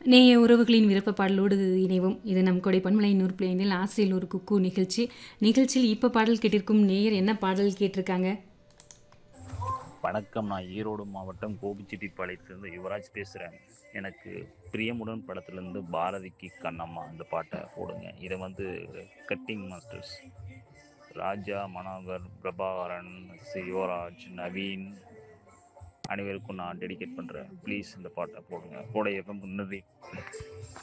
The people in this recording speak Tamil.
நேய உறவுகளின் விருப்ப பாடலோடு இணைவோம். இது நம் கொடை பண்பலை 100.5 ஆசையில் ஒரு குக்கு நிகழ்ச்சி. நிகழ்ச்சியில் இப்ப பாடல் கேட்டிருக்கும் நேயர் என்ன பாடல் கேட்டிருக்காங்க? வணக்கம். நான் ஈரோடு மாவட்டம் கோபிச்செட்டிப்பாளையத்துலேருந்து யுவராஜ் பேசுகிறேன். எனக்கு பிரியமுடன் படத்துலேருந்து பாரதிக்கு கண்ணம்மா இந்த பாட்டை போடுங்க. இதை கட்டிங் மாஸ்டர்ஸ் ராஜா, மனோகர், பிரபாகரன், யுவராஜ், நவீன் அனைவருக்கும் நான் டெடிகேட் பண்ணுறேன். ப்ளீஸ் இந்த பாட்டை போடுங்க. கோடை எஃப்எம் நன்றி.